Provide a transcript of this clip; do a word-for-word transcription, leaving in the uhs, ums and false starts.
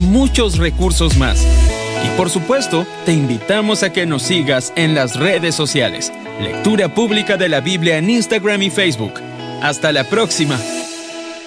muchos recursos más. Y por supuesto, te invitamos a que nos sigas en las redes sociales. Lectura Pública de la Biblia en Instagram y Facebook. ¡Hasta la próxima!